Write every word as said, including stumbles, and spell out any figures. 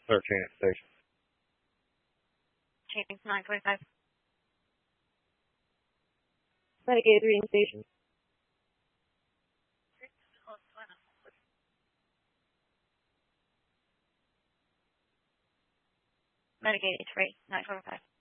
Thirteen at station. Change nine twenty-five. Medicaid reading station. Medicaid three nine twenty-five.